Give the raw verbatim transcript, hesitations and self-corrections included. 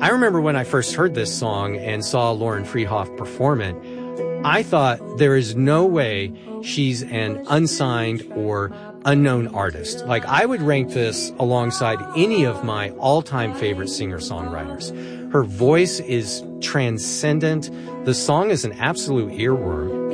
I remember when I first heard this song and saw Lauren Freehoff perform it, I thought there is no way she's an unsigned or unknown artist. Like, I would rank this alongside any of my all-time favorite singer-songwriters. Her voice is transcendent. The song is an absolute earworm.